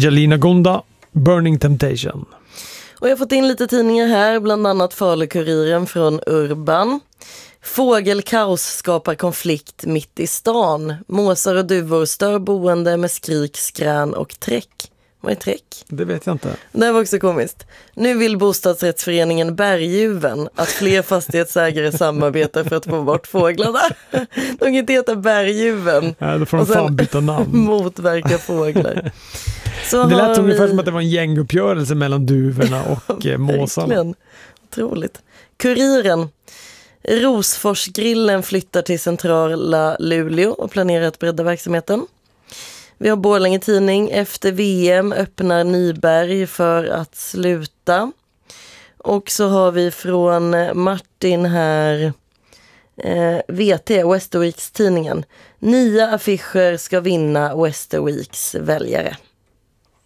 Angelina Gonda, Burning Temptation. Och jag har fått in lite tidningar här, bland annat Falukuriren från Urban. Fågelkaos skapar konflikt mitt i stan. Måsar och duvor stör boende med skrik, skrän och träck. Vad är träck? Det vet jag inte. Det här var också komiskt. Nu vill bostadsrättsföreningen Berguven att fler fastighetsägare samarbetar för att få bort fåglarna. De kan inte heta Berguven. Nej, då får de fan byta namn. Motverka fåglar. Så det lät ungefär som att det var en gänguppgörelse mellan duvorna och måsarna. Verkligen. Otroligt. Kuriren. Rosforsgrillen flyttar till centrala Luleå och planerar att bredda verksamheten. Vi har Borlänge Tidning. Efter VM öppnar Nyberg för att sluta. Och så har vi från Martin här VT, Westerweeks tidningen. 9 affischer ska vinna Westerweeks väljare.